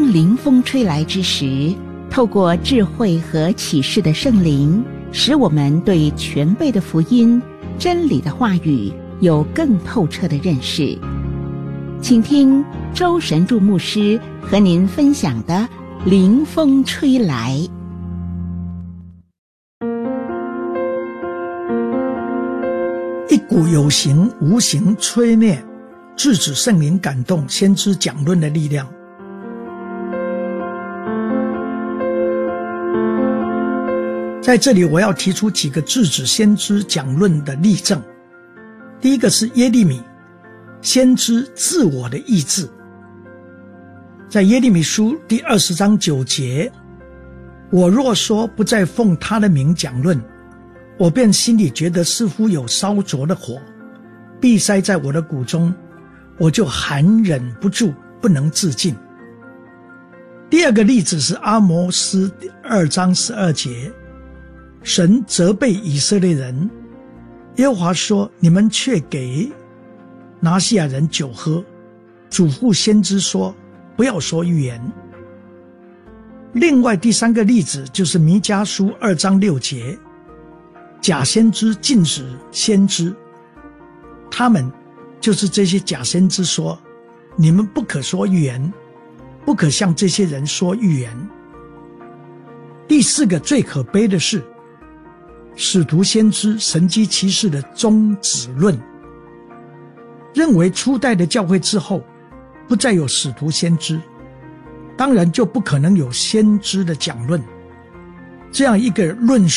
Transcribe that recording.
当凌风吹来之时，透过智慧和启示的圣灵，使我们对全备的福音、真理的话语有更透彻的认识。请听周神助牧师和您分享的凌风吹来。 一股有形无形吹灭制止圣灵感动先知讲论的力量。在这里我要提出几个制止先知讲论的例证。第一个是耶利米，先知自我的意志。在耶利米书第20章9节，我若说不再奉他的名讲论，我便心里觉得似乎有烧灼的火，闭塞在我的骨中，我就含忍不住，不能自禁。第二个例子是阿摩斯2章12节，神责备以色列人，耶和华说，你们却给拿西亚人酒喝，嘱咐先知说，不要说预言。另外第三个例子就是弥迦书2章6节，假先知禁止先知，他们就是这些假先知说，你们不可说预言，不可向这些人说预言。第四个最可悲的是使徒先知神迹奇事的终止论，认为初代的教会之后不再有使徒先知，当然就不可能有先知的讲论。这样一个论述